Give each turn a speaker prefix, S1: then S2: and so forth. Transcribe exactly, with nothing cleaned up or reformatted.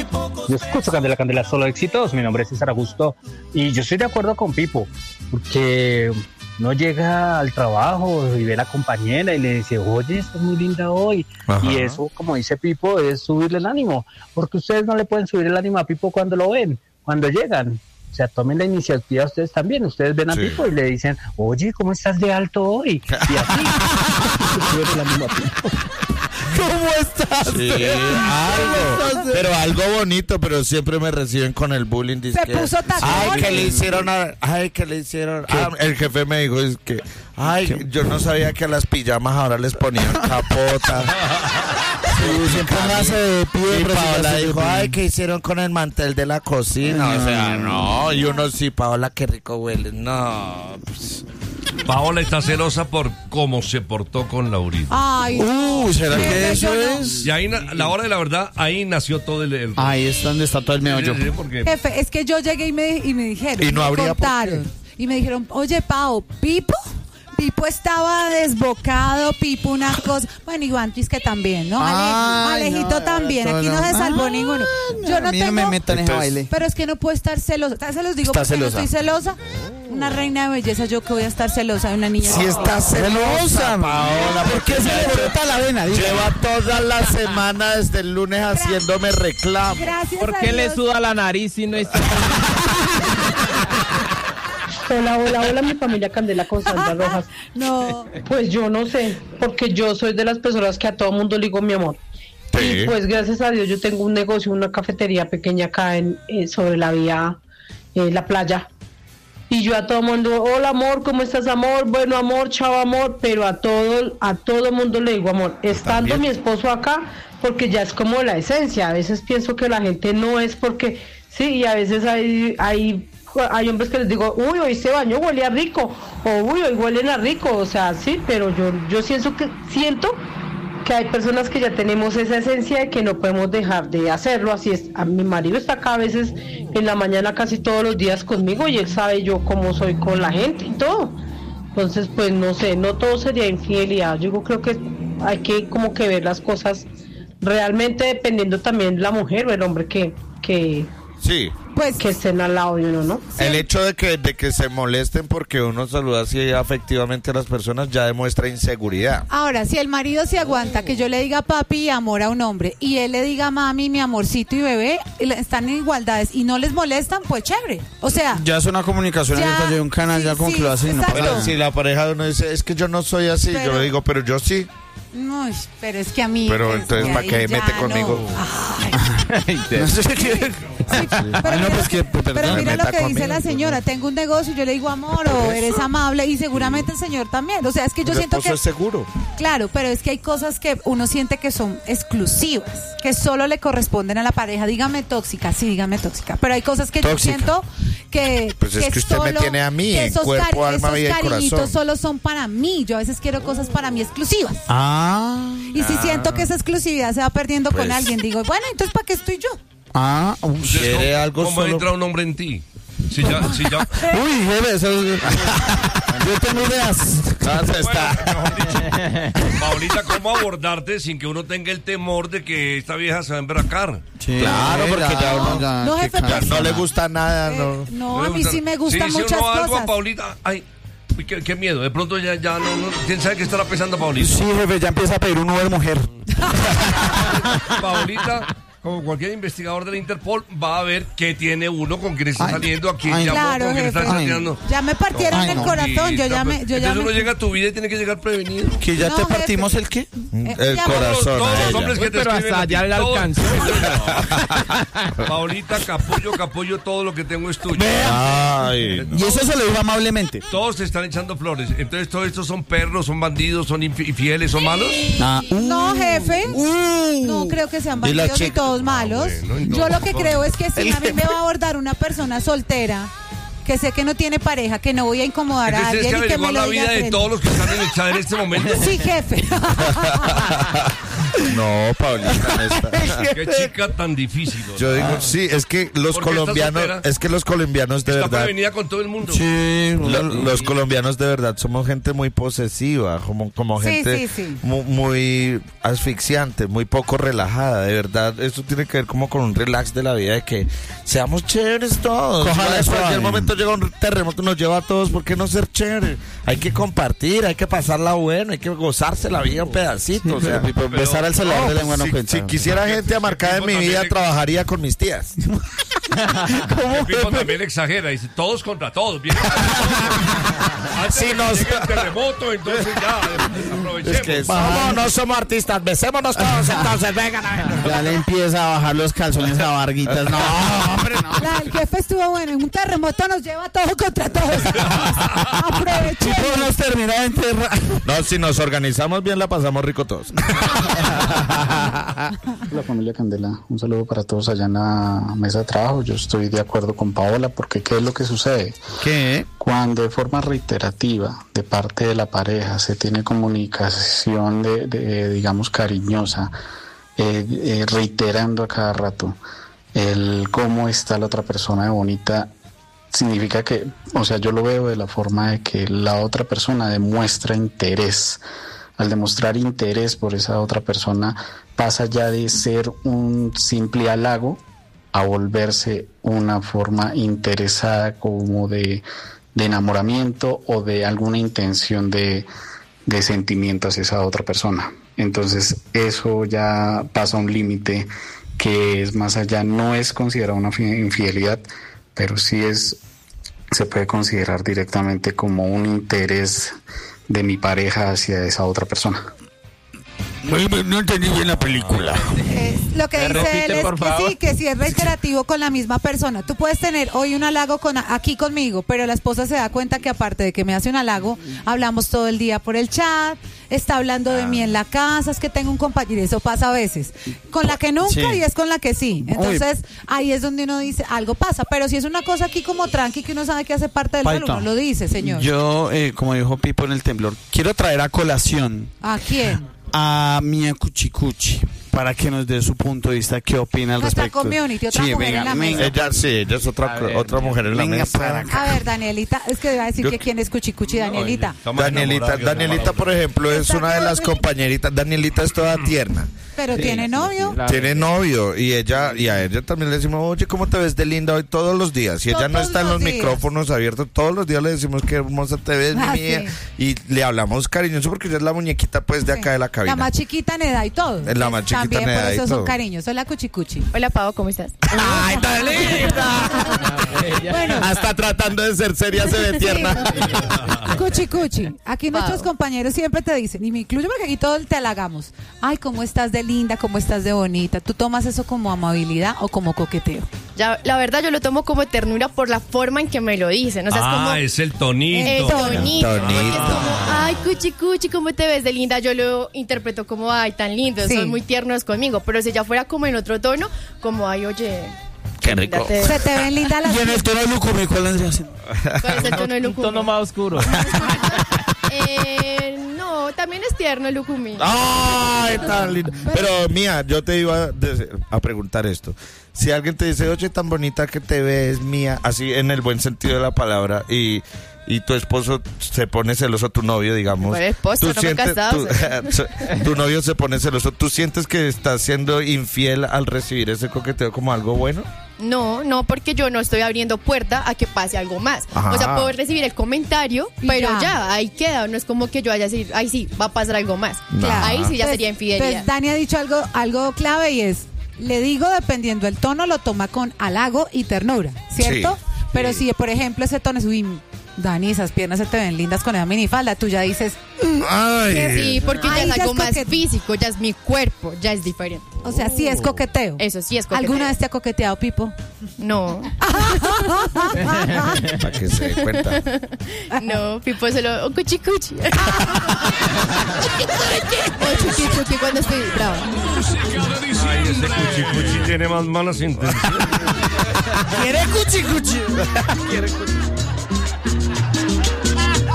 S1: Yo escucho Candela, Candela, solo éxitos. Mi nombre es César Augusto y yo estoy de acuerdo con Pipo, porque no llega al trabajo y ve a la compañera y le dice, oye, estás muy linda hoy. Ajá. Y eso, como dice Pipo, es subirle el ánimo, porque ustedes no le pueden subir el ánimo a Pipo cuando lo ven, cuando llegan. O sea, tomen la iniciativa ustedes también. Ustedes ven a sí. Pipo y le dicen, oye, ¿cómo estás de alto hoy? Y así, suben el ánimo a Pipo.
S2: ¿Cómo estás?
S3: Sí, algo, pero algo bonito, pero siempre me reciben con el bullying.
S4: Se que, puso tacón.
S3: Ay, que le hicieron a, ay, que le hicieron. Ah, el jefe me dijo, es que, ay, ¿qué? Yo no sabía que a las pijamas ahora les ponían capota.
S2: Sí, siempre nace de pie.
S3: Y Paola dijo, ay, ¿qué hicieron con el mantel de la cocina? O sea, no, y uno sí, Paola, qué rico huele. No, pues...
S5: Paola está celosa por cómo se portó con Laurita.
S4: Ay,
S2: uh, ¿será que eso es?
S5: Y ahí, la hora de la verdad, ahí nació todo el... el...
S2: Ahí es donde está todo el meollo.
S5: Sí, sí, porque...
S4: Jefe, es que yo llegué y me, y me dijeron,
S3: y no
S4: me
S3: habría
S4: contaron, y me dijeron, oye, Pao, ¿Pipo? Pipo estaba desbocado, Pipo una cosa. Bueno, Iván es que también, ¿no? Ay, Alejito no, también, aquí no, no se salvó ah, ninguno. Yo no tengo...
S2: No me metan en ese baile.
S4: Pero es que no puedo estar celosa. Se los digo porque celosa. No estoy celosa. Una reina de belleza, yo que voy a estar celosa de una niña.
S3: Si está celosa,
S2: Paola, ¿por qué se le brota la vena? Dígame.
S3: Lleva toda la semana desde el lunes haciéndome reclamo.
S6: Gracias. ¿Por qué le suda la nariz si no está...
S7: Hola, hola, hola, mi familia Candela con Sandra Rojas.
S4: No.
S7: Pues yo no sé, porque yo soy de las personas que a todo mundo le digo mi amor. Sí. Y pues gracias a Dios yo tengo un negocio, una cafetería pequeña acá en eh, sobre la vía, eh, la playa. Y yo a todo mundo, hola amor, ¿cómo estás amor? Bueno amor, chao amor, pero a todo, a todo mundo le digo amor. Estando ¿también? Mi esposo acá, porque ya es como la esencia. A veces pienso que la gente no es porque, sí, y a veces hay... hay hay hombres que les digo, uy, hoy se bañó, huele a rico, o uy, hoy huelen a rico, o sea, sí, pero yo yo siento que siento que hay personas que ya tenemos esa esencia de que no podemos dejar de hacerlo. Así es, a mi marido está acá a veces en la mañana casi todos los días conmigo y él sabe yo cómo soy con la gente y todo. Entonces, pues no sé, no todo sería infidelidad. Yo creo que hay que como que ver las cosas realmente dependiendo también la mujer o el hombre que que
S3: sí.
S7: Pues que estén al lado de uno, ¿no?
S3: Sí. El hecho de que, de que se molesten porque uno saluda así afectivamente a las personas ya demuestra inseguridad.
S4: Ahora, si el marido se aguanta que yo le diga papi y amor a un hombre y él le diga mami, mi amorcito y bebé, están en igualdades y no les molestan, pues chévere. O sea...
S2: Ya es una comunicación abierta de un canal, sí, ya como sí, que lo hace y no pasa nada.
S3: Si la pareja de uno dice, es que yo no soy así, pero, yo le digo, pero yo sí.
S4: No, pero es que a mí...
S3: Pero entonces, ¿para qué mete conmigo?
S4: Ay. No sé qué... Sí, pero, Ay, no, mira, pues que, pero pero mira lo que conmigo. Dice la señora, tengo un negocio y yo le digo amor o eres amable y seguramente el señor también. O sea, es que yo siento que...
S3: es seguro.
S4: Claro, pero es que hay cosas que uno siente que son exclusivas, que solo le corresponden a la pareja. Dígame tóxica, sí, dígame tóxica. Pero hay cosas que tóxica. Yo siento que...
S3: Pues es
S4: que,
S3: que usted
S4: solo,
S3: me tiene a mí en cuerpo, alma, vida y corazón. Esos cariñitos solo son para mí. Yo a veces quiero cosas para mí exclusivas.
S2: Ah.
S4: Y si
S3: ah.
S4: siento que esa exclusividad se va perdiendo pues. Con alguien, digo, bueno, entonces ¿para qué estoy yo?
S2: Ah, uy,
S5: ¿quiere algo ¿cómo
S3: solo?
S5: entra un hombre en ti? Si ya, si ya...
S2: Uy, jefe, eso... yo tengo ideas.
S5: Bueno, mejor dicho, Paulita, ¿cómo abordarte sin que uno tenga el temor de que esta vieja se va a emberracar?
S2: Sí, claro, porque ya uno...
S4: Ya, no, jefe,
S3: ya no le gusta nada,
S4: eh,
S3: no.
S4: No,
S5: no
S4: a mí
S5: gusta.
S4: sí me gustan
S5: sí,
S4: muchas
S5: si uno
S4: cosas.
S5: algo a Paulita, ay... Uy, qué, qué miedo, de pronto ya, ya no, no, ¿quién sabe qué estará pensando Paulita?
S2: Sí, jefe, ya empieza a pedir un Uber mujer.
S5: Paulita, como cualquier investigador de la Interpol, va a ver qué tiene uno, con quién está ay, saliendo, a quién llamó,
S4: claro,
S5: con quién está chateando.
S4: Ya me partieron
S2: ay,
S4: el
S2: no.
S4: corazón, yo ya me... Yo
S5: Entonces
S4: ya
S5: uno
S4: me...
S5: llega a tu vida y tiene que llegar prevenido.
S2: ¿Que ya
S4: no,
S2: te partimos jefe. El qué?
S4: Eh,
S3: el corazón.
S5: Todos, todos los hombres que te
S6: pero hasta allá le alcanzó.
S5: Paulita, capullo, capullo, todo lo que tengo es tuyo.
S3: Ay,
S2: no. Y eso se lo dijo amablemente.
S5: Todos te están echando flores. Entonces, ¿todos estos son perros, son bandidos, son infieles, son malos?
S2: Ah, uh,
S4: no, jefe.
S2: Uh,
S4: no creo que sean bandidos ni todos malos. Ah, bueno, no, Yo lo que creo es que si a mí me va a abordar una persona soltera, que sé que no tiene pareja, que no voy a incomodar
S5: entonces,
S4: a alguien
S5: es que
S4: y que me lo
S5: la
S4: diga
S5: vida de todos los que están en el chat en este momento.
S4: Sí, jefe.
S3: No, Paulita, no está.
S5: Qué chica tan difícil. ¿no?
S3: Yo digo, sí, es que los colombianos, es que los colombianos de
S5: está
S3: verdad.
S5: Está prevenida con todo el mundo.
S3: Sí, lo, los colombianos de verdad somos gente muy posesiva, como, como
S4: Sí,
S3: gente
S4: sí, sí.
S3: Muy, muy asfixiante, muy poco relajada, de verdad. Eso tiene que ver como con un relax de la vida, de que seamos chéveres todos.
S2: Cójala
S3: En cualquier
S2: suave.
S3: momento llega un terremoto, nos lleva a todos, ¿por qué no ser chévere? Hay que compartir, hay que pasarla bueno, hay que gozarse la vida un pedacito. O sea,
S2: Pero, besar al celular
S3: no,
S2: de lengua no
S3: si,
S2: cuenta.
S3: si quisiera gente amarcada en mi
S5: también
S3: vida,
S5: le-
S3: trabajaría con mis tías.
S5: El Pipo también exagera, dice todos contra todos. Viene Antes
S3: Sí,
S5: de que
S3: nos-
S5: llegue el terremoto, entonces ya, aprovechemos.
S3: Es que somos, no somos artistas, besémonos todos entonces, vengan a ver.
S2: Ya le empieza a bajar los calzones a Varguitas. No, hombre, no.
S4: La del jefe estuvo bueno. En un terremoto nos lleva todo contra todos. Aprovechemos.
S2: Tipo nos termina de enterrar.
S3: No, si nos organizamos bien, la pasamos rico todos.
S8: Hola familia Candela, un saludo para todos allá en la mesa de trabajo. Yo estoy de acuerdo con Paola porque ¿qué es lo que sucede?
S2: ¿Qué?
S8: Cuando de forma reiterativa de parte de la pareja se tiene comunicación de, de, digamos, cariñosa, eh, eh, reiterando a cada rato el cómo está la otra persona de bonita, significa que, o sea, yo lo veo de la forma de que la otra persona demuestra interés. Al demostrar interés por esa otra persona, pasa ya de ser un simple halago a volverse una forma interesada como de, de enamoramiento o de alguna intención de, de sentimiento hacia esa otra persona. Entonces eso ya pasa a un límite que es más allá, no es considerado una fi- infidelidad, pero sí es, se puede considerar directamente como un interés de mi pareja hacia esa otra persona.
S2: No entendí bien la película.
S4: Eh, lo que
S6: ¿Me
S4: dice
S6: repite,
S4: él es
S6: por
S4: que
S6: favor?
S4: sí, que si es reiterativo con la misma persona. Tú puedes tener hoy un halago con, aquí conmigo, pero la esposa se da cuenta que aparte de que me hace un halago, hablamos todo el día por el chat, está hablando de mí en la casa, es que tengo un compañero, y eso pasa a veces. Con la que nunca
S2: Sí.
S4: y es con la que sí. Entonces ahí es donde uno dice, algo pasa. Pero si es una cosa aquí como tranqui, que uno sabe que hace parte del
S2: Paito,
S4: duelo, uno lo dice, señor.
S2: Yo, eh, como dijo Pipo en el temblor, quiero traer a colación
S4: ¿A quién?
S2: a Mia Cuchicuchi para que nos dé su punto de vista, qué opina al
S4: Nuestra
S2: respecto.
S4: community, otra mujer en la mesa.
S3: Ella sí, ella es otra,
S6: A ver,
S3: otra mujer en la
S2: venga
S3: mesa.
S2: para acá.
S4: A ver, Danielita, es que iba a decir
S3: Yo-
S4: que quién es Cuchicuchi, Danielita.
S5: Estamos
S3: Danielita,
S5: enamorados, que
S3: Danielita,
S5: se
S3: por ejemplo, es
S4: Está
S3: una de las
S4: todo bien.
S3: compañeritas. Danielita es toda tierna.
S4: Pero tiene novio.
S6: La-
S3: Tiene novio y ella y a ella también le decimos, oye, ¿cómo te ves de linda hoy todos los días? Y ella no
S4: Todos
S3: está en
S4: los
S3: los
S4: días.
S3: micrófonos abiertos, todos los días le decimos qué hermosa te ves, mi
S4: Ah,
S3: mía.
S4: sí.
S3: Y le hablamos cariñoso porque ella es la muñequita pues de acá de la cabina.
S4: La más chiquita en edad y todo.
S3: Es la más chiquita
S4: También
S3: en edad
S4: por
S3: y
S4: eso
S3: todo.
S4: son cariños. Soy la Cuchicuchi.
S9: Hola Pau, ¿cómo estás?
S3: ¡Ay, tan linda!
S4: Bueno,
S3: Hasta tratando de ser seria se ve tierna.
S4: Cuchi Cuchi. Aquí
S9: Pau.
S4: nuestros compañeros siempre te dicen, y me incluyo porque aquí todos te halagamos. Ay, cómo estás de linda, cómo estás de bonita. ¿Tú tomas eso como amabilidad o como coqueteo?
S9: Ya, la verdad yo lo tomo como ternura por la forma en que me lo dicen. O sea, es
S5: Ah,
S9: como
S5: es el tonito.
S9: el tonito.
S3: El
S9: Porque
S3: tonito.
S9: es como, ay, cuchi cuchi, ¿cómo te ves de linda? Yo lo interpreto como, ay, tan lindo,
S4: Sí.
S9: son muy tiernos conmigo. Pero si ya fuera como en otro tono, como, ay, oye.
S3: Qué rico.
S9: date-
S4: Se te ven lindas las
S2: Y en el tono de Lucumi, ¿cuál vendría siendo?
S9: ¿Cuál es el tono de
S6: Un
S9: Lucumi?
S6: tono más oscuro.
S9: Eh, no, también es tierno el Lucumi.
S3: Ay, tan lindo. Pero mía, yo te iba a, dese- a preguntar esto. Si alguien te dice, oye, tan bonita que te ves, mía, así en el buen sentido de la palabra, y, y tu esposo se pone celoso, tu novio, digamos.
S9: ¿Cuál esposo? No me he casado,
S3: tu, tu novio se pone celoso. ¿Tú sientes que estás siendo infiel al recibir ese coqueteo como algo bueno?
S9: No, no, porque yo no estoy abriendo puerta a que pase algo más.
S3: Ajá.
S9: O sea, puedo recibir el comentario,
S4: Y
S9: pero
S4: ya.
S9: ya. ahí queda. No es como que yo haya decir, ay, sí, va a pasar algo más.
S3: Claro.
S9: Ahí sí ya
S4: Pues-
S9: sería infidelidad.
S4: Pues Dani ha dicho algo, algo clave y es, le digo dependiendo del tono, lo toma con halago y ternura, ¿cierto?
S3: Sí.
S4: Pero si, por ejemplo, ese tono es, uy, Dani, esas piernas se te ven lindas con esa minifalda, tú ya dices,
S3: Ay.
S9: Sí, porque ya
S4: Ahí
S9: es
S4: ya
S9: algo
S4: es
S9: más
S4: coquete-
S9: físico, ya es mi cuerpo, ya es diferente.
S4: o sea, sí es coqueteo.
S9: Eso sí es coqueteo.
S4: ¿Alguna vez te ha coqueteado, Pipo?
S9: No,
S3: Para que se dé cuenta.
S9: no, Pipo solo, oh, cuchi cuchi. O chuki chuki cuando estoy brava.
S5: Ay, ese cuchi cuchi tiene más malas intenciones.
S2: ¿Quiere cuchi cuchi? ¿Quiere cuchi?